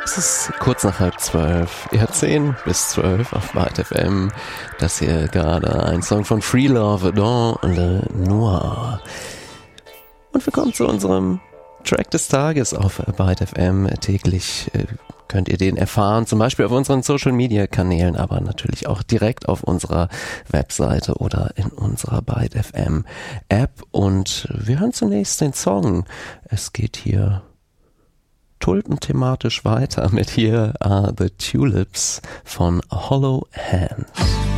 Es ist kurz nach 11:30. Ihr hört 10 bis 12 auf Byte FM. Das hier gerade ein Song von Free Love dans le Noir. Und wir kommen zu unserem Track des Tages auf Byte FM. Täglich könnt ihr den erfahren, zum Beispiel auf unseren Social-Media-Kanälen, aber natürlich auch direkt auf unserer Webseite oder in unserer Byte FM App. Und wir hören zunächst den Song. Es geht hier tulpenthematisch weiter mit Here Are the Tulips von Hollow Hands.